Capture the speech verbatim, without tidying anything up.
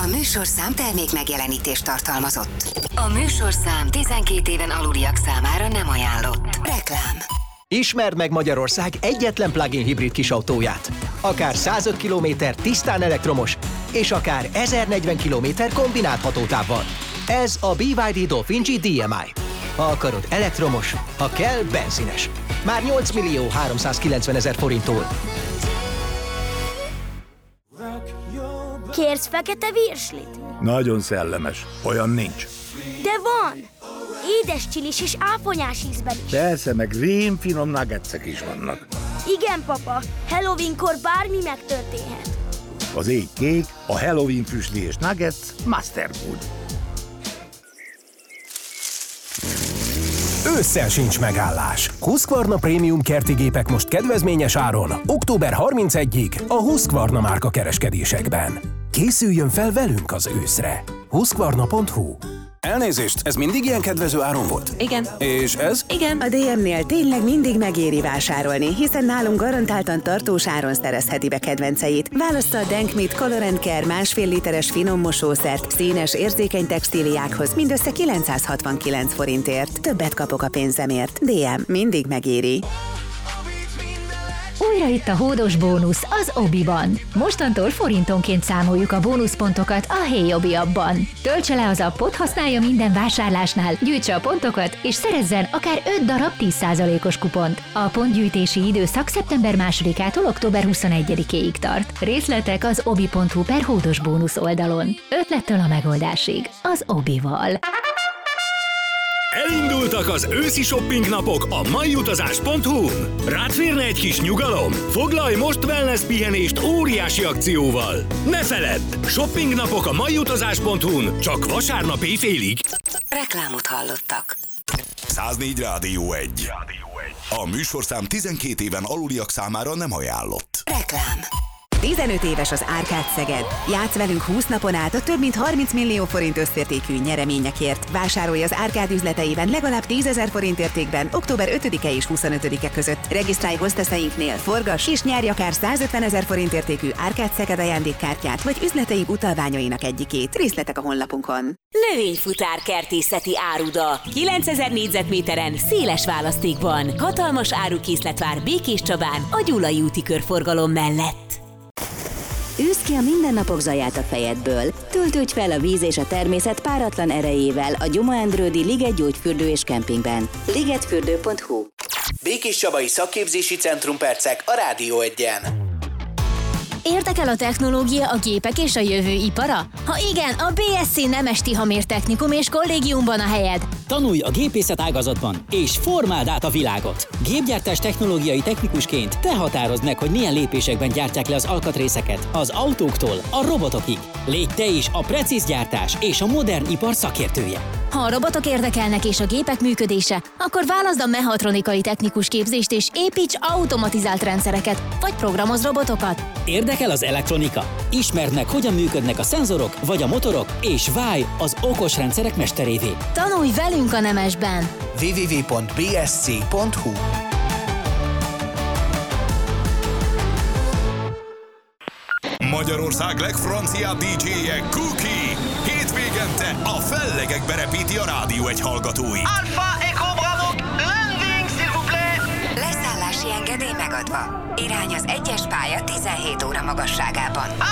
A műsorszám termék megjelenítést tartalmazott. A műsorszám tizenkét éven aluliak számára nem ajánlott. Reklám. Ismerd meg Magyarország egyetlen plug-in hibrid kisautóját. Akár százöt kilométer tisztán elektromos, és akár ezernegyven kilométer kombinált hatótávval. Ez a bé vé dé Dolphin G dé em i. Ha akarod elektromos, ha kell benzines. Már nyolc millió háromszázkilencvenezer forinttól. Kérsz fekete virslit? Nagyon szellemes. Olyan nincs. De van! Édes csilis és áfonyás ízben is. Persze, meg rémfinom nuggetsek is vannak. Igen, papa. Halloweenkor bármi megtörténhet. Az ég kék, a Halloween füstli és nuggets Master Food. Ősszel sincs megállás. Husqvarna Prémium kerti gépek most kedvezményes áron, október harmincegyedikéig a Husqvarna márka kereskedésekben. Készüljön fel velünk az őszre. Husqvarna pont hu. Elnézést, ez mindig ilyen kedvező áron volt? Igen. És ez? Igen. A dé em-nél tényleg mindig megéri vásárolni, hiszen nálunk garantáltan tartós áron szerezheti be kedvenceit. Válassza a Denkmit Color and Care másfél literes finom mosószert színes, érzékeny textíliákhoz mindössze kilencszázhatvankilenc forintért. Többet kapok a pénzemért. dé em mindig megéri. Újra itt a hódos bónusz az Obiban. Mostantól forintonként számoljuk a bónuszpontokat a Hey Obi appban. Töltse le az appot, használja minden vásárlásnál, gyűjtse a pontokat, és szerezzen akár öt darab tíz százalékos kupont. A pontgyűjtési időszak szeptember másodikától október huszonegyedikéig tart. Részletek az obi pont hu per hódos bónusz oldalon. Ötlettől a megoldásig. Az Obival. Elindultak az őszi shopping napok a maiutazás pont hu-n. Rád férne egy kis nyugalom? Foglalj most wellness pihenést óriási akcióval. Ne feledd! Shopping napok a maiutazás pont hu-n csak vasárnap éjfélig. Reklámot hallottak. száznégy Rádió egy. A műsorszám tizenkét éven aluliak számára nem ajánlott. Reklám. tizenöt éves az Árkád Szeged. Játsz velünk húsz napon át a több mint harminc millió forint összértékű nyereményekért. Vásárolj az Árkád üzleteiben legalább tízezer forint értékben október ötödike és huszonötödike között. Regisztrálj hozteszeinknél, forgass és nyerj akár százötvenezer forint értékű Árkád Szeged ajándékkártyát, vagy üzleteink utalványainak egyikét. Részletek a honlapunkon. Növényfutár kertészeti áruda. kilencezer négyzetméteren, széles választékban. Hatalmas árukészlet vár Békés Csabán, a Gyulai úti körforgalom mellett. Űzd ki a mindennapok zaját a fejedből. Töltődj fel a víz és a természet páratlan erejével a Gyoma-Endrődi Liget gyógyfürdő és kempingben. ligetfürdő pont hu. Békés Csabai Szakképzési Centrum percek a Rádió egyen. Érdekel a technológia, a gépek és a jövő ipara? Ha igen, a bé es cé Nemes Tihamér Technikum és Kollégiumban a helyed. Tanulj a gépészet ágazatban, és formáld át a világot! Gépgyártás technológiai technikusként te határozd meg, hogy milyen lépésekben gyártják le az alkatrészeket, az autóktól a robotokig. Légy te is a precíz gyártás és a modern ipar szakértője. Ha a robotok érdekelnek és a gépek működése, akkor válaszd a mechatronikai technikus képzést és építs automatizált rendszereket, vagy programozz robotokat. Érdekel az elektronika? Ismerd meg, hogyan működnek a szenzorok vagy a motorok, és válj az okos rendszerek mesterévé. Tanulj velünk a Nemesben! double-u double-u double-u pont bé es cé pont hu. Magyarország legfranciább dé dzséje Cookie. Hétvégente a fellegekbe repíti a Rádió egy hallgatói. Alpha Echo Bravo, landing s'il vous plaît! Leszállási engedély megadva. Irány az egyes pálya tizenhét óra magasságában.